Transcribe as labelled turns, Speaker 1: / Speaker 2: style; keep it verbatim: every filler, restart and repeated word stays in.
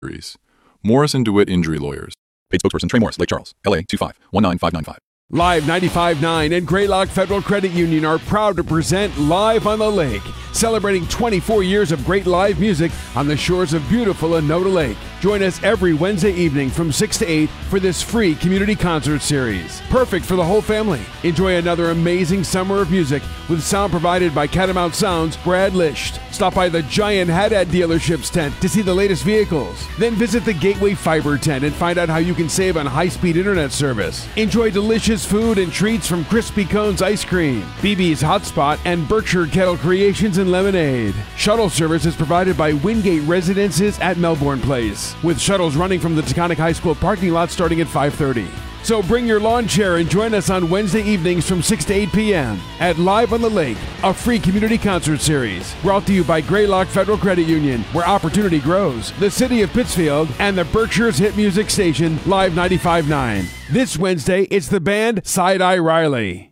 Speaker 1: Morris and DeWitt Injury Lawyers. Paid spokesperson Trey Morris, Lake Charles, L A two five one nine five nine five.
Speaker 2: Live ninety-five point nine and Greylock Federal Credit Union are proud to present Live on the Lake, celebrating twenty-four years of great live music on the shores of beautiful Anoda Lake. Join us every Wednesday evening from six to eight for this free community concert series. Perfect for the whole family. Enjoy another amazing summer of music with sound provided by Catamount Sound's Brad Lisht. Stop by the giant Haddad dealership's tent to see the latest vehicles. Then visit the Gateway Fiber tent and find out how you can save on high-speed internet service. Enjoy delicious food and treats from Crispy Cones Ice Cream, B B's Hotspot, and Berkshire Kettle Creations and Lemonade. Shuttle service is provided by Wingate Residences at Melbourne Place, with shuttles running from the Taconic High School parking lot starting at five thirty. So bring your lawn chair and join us on Wednesday evenings from six to eight p.m. at Live on the Lake, a free community concert series brought to you by Greylock Federal Credit Union, where opportunity grows, the City of Pittsfield, and the Berkshire's hit music station, Live ninety-five point nine. This Wednesday, it's the band Side Eye Riley.